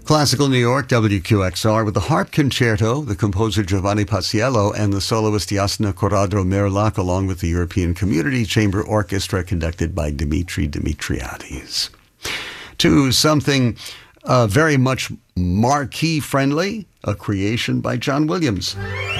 Classical New York, WQXR, with the harp concerto, the composer Giovanni Paciello, and the soloist Jasna Corrado-Merlac, along with the European Community Chamber Orchestra, conducted by Dimitri Dimitriades. To something very much marquee-friendly, a creation by John Williams.